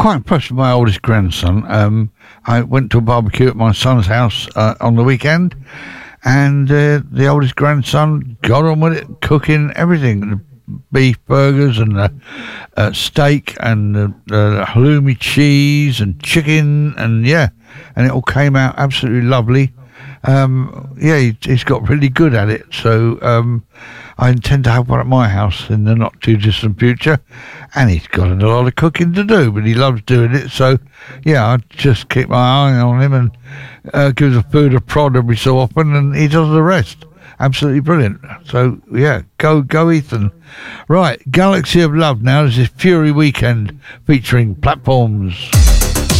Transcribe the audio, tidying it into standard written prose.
quite impressed with my oldest grandson. I went to a barbecue at my son's house on the weekend, and the oldest grandson got on with it, cooking everything. Beef burgers and steak and halloumi cheese and chicken, and and it all came out absolutely lovely. He's got really good at it, so I intend to have one at my house in the not too distant future. And he's got a lot of cooking to do, but he loves doing it, so I just keep my eye on him and give the food a prod every so often, and he does the rest. Absolutely brilliant. So go Ethan. Right, Galaxy of Love now. This is Fury Weekend featuring Platforms.